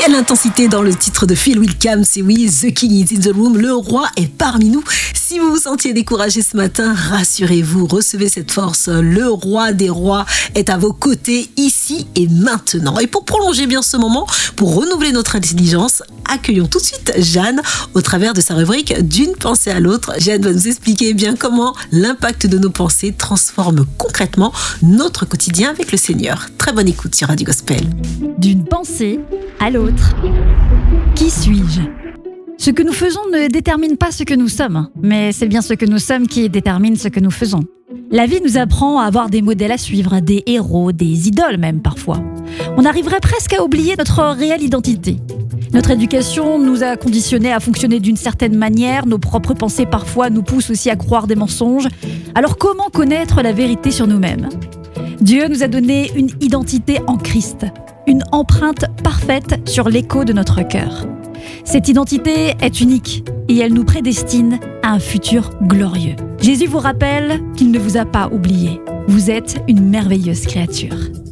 Quelle intensité dans le titre de Phil Wickham, c'est oui, The King is in the room, le roi est parmi nous. Si vous vous sentiez découragé ce matin, rassurez-vous, recevez cette force. Le roi des rois est à vos côtés ici et maintenant. Et pour prolonger bien ce moment, pour renouveler notre intelligence, accueillons tout de suite Jeanne au travers de sa rubrique D'une pensée à l'autre. Jeanne va nous expliquer bien comment l'impact de nos pensées transforme concrètement notre quotidien avec le Seigneur. Très bonne écoute sur Radio Gospel. D'une pensée à l'autre. Qui suis-je ? Ce que nous faisons ne détermine pas ce que nous sommes, mais c'est bien ce que nous sommes qui détermine ce que nous faisons. La vie nous apprend à avoir des modèles à suivre, des héros, des idoles même parfois. On arriverait presque à oublier notre réelle identité. Notre éducation nous a conditionnés à fonctionner d'une certaine manière, nos propres pensées parfois nous poussent aussi à croire des mensonges. Alors comment connaître la vérité sur nous-mêmes ? Dieu nous a donné une identité en Christ, une empreinte parfaite sur l'écho de notre cœur. Cette identité est unique et elle nous prédestine à un futur glorieux. Jésus vous rappelle qu'il ne vous a pas oublié. Vous êtes une merveilleuse créature.